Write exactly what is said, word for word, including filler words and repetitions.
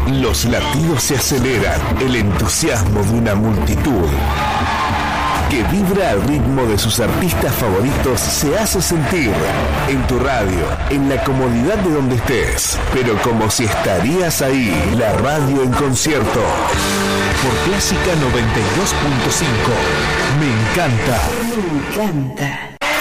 Los latidos se aceleran, el entusiasmo de una multitud que vibra al ritmo de sus artistas favoritos se hace sentir en tu radio, en la comodidad de donde estés, pero como si estarías ahí. La radio en concierto por Clásica noventa y dos punto cinco. Me encanta. Me encanta.